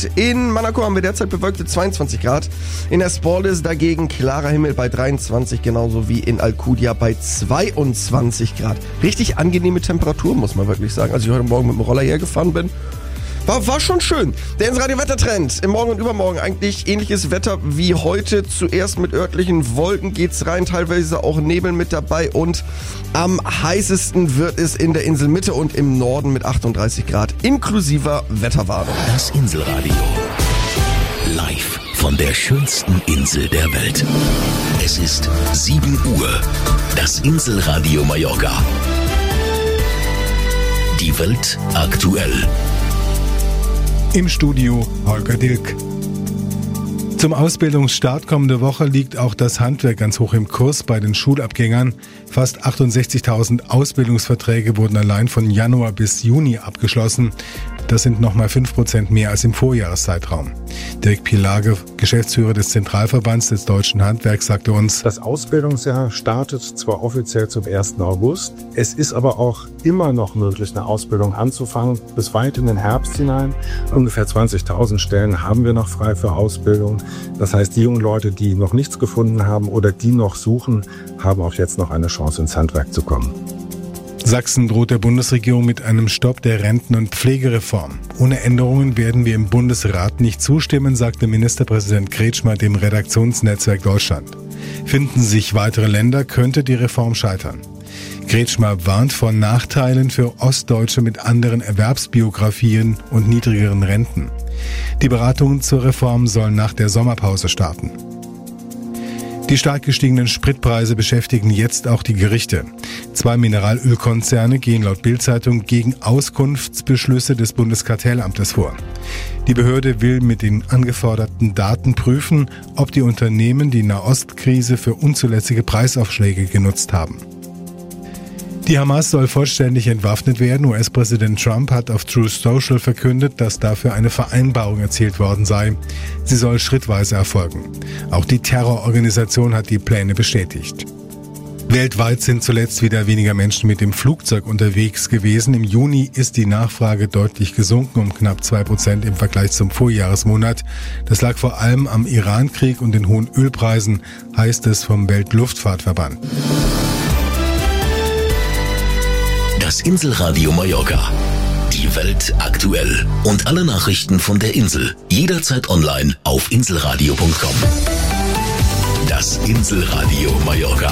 Grad. In Monaco haben wir derzeit bewölkte 22 Grad. In Espalles dagegen klarer Himmel bei 23, genauso wie in Alcudia bei 22 Grad. Richtig angenehme Temperatur, muss man wirklich sagen. Als ich heute Morgen mit dem Roller hergefahren bin, war schon schön. Der Insel-Radio Wettertrend. Im Morgen und Übermorgen eigentlich ähnliches Wetter wie heute. Zuerst mit örtlichen Wolken geht's rein, teilweise auch Nebel mit dabei und am heißesten wird es in der Inselmitte und im Norden mit 38 Grad inklusiver Wetterwarnung. Das Inselradio. Live von der schönsten Insel der Welt. Es ist 7 Uhr. Das Inselradio Mallorca. Die Welt aktuell. Im Studio Holger Dilk. Zum Ausbildungsstart kommende Woche liegt auch das Handwerk ganz hoch im Kurs bei den Schulabgängern. Fast 68.000 Ausbildungsverträge wurden allein von Januar bis Juni abgeschlossen. Das sind nochmal 5% mehr als im Vorjahreszeitraum. Dirk Pielage, Geschäftsführer des Zentralverbands des Deutschen Handwerks, sagte uns: Das Ausbildungsjahr startet zwar offiziell zum 1. August, es ist aber auch immer noch möglich, eine Ausbildung anzufangen, bis weit in den Herbst hinein. Ungefähr 20.000 Stellen haben wir noch frei für Ausbildung. Das heißt, die jungen Leute, die noch nichts gefunden haben oder die noch suchen, haben auch jetzt noch eine Chance, ins Handwerk zu kommen. Sachsen droht der Bundesregierung mit einem Stopp der Renten- und Pflegereform. Ohne Änderungen werden wir im Bundesrat nicht zustimmen, sagte Ministerpräsident Kretschmer dem Redaktionsnetzwerk Deutschland. Finden sich weitere Länder, könnte die Reform scheitern. Kretschmer warnt vor Nachteilen für Ostdeutsche mit anderen Erwerbsbiografien und niedrigeren Renten. Die Beratungen zur Reform sollen nach der Sommerpause starten. Die stark gestiegenen Spritpreise beschäftigen jetzt auch die Gerichte. 2 Mineralölkonzerne gehen laut Bild-Zeitung gegen Auskunftsbeschlüsse des Bundeskartellamtes vor. Die Behörde will mit den angeforderten Daten prüfen, ob die Unternehmen die Nahostkrise für unzulässige Preisaufschläge genutzt haben. Die Hamas soll vollständig entwaffnet werden. US-Präsident Trump hat auf Truth Social verkündet, dass dafür eine Vereinbarung erzielt worden sei. Sie soll schrittweise erfolgen. Auch die Terrororganisation hat die Pläne bestätigt. Weltweit sind zuletzt wieder weniger Menschen mit dem Flugzeug unterwegs gewesen. Im Juni ist die Nachfrage deutlich gesunken, um knapp 2% im Vergleich zum Vorjahresmonat. Das lag vor allem am Iran-Krieg und den hohen Ölpreisen, heißt es vom Weltluftfahrtverband. Das Inselradio Mallorca. Die Welt aktuell. Und alle Nachrichten von der Insel. Jederzeit online auf inselradio.com. Das Inselradio Mallorca.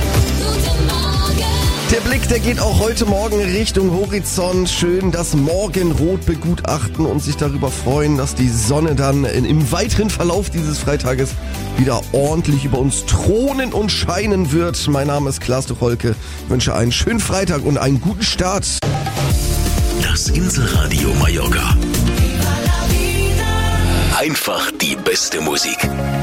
Der Blick, der geht auch heute Morgen Richtung Horizont. Schön das Morgenrot begutachten und sich darüber freuen, dass die Sonne dann im weiteren Verlauf dieses Freitages wieder ordentlich über uns thronen und scheinen wird. Mein Name ist Klaas Tucholke. Ich wünsche einen schönen Freitag und einen guten Start. Das Inselradio Mallorca. Einfach die beste Musik.